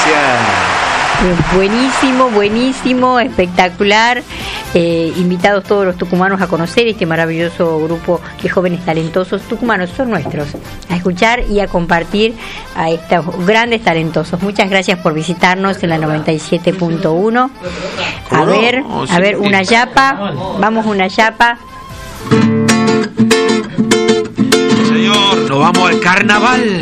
Buenísimo, buenísimo, espectacular. Invitados todos los tucumanos a conocer este maravilloso grupo de jóvenes talentosos. Tucumanos son nuestros, a escuchar y a compartir a estos grandes talentosos. Muchas gracias por visitarnos en la 97.1. A ver, una yapa. Vamos, una yapa. Señor, nos vamos al carnaval.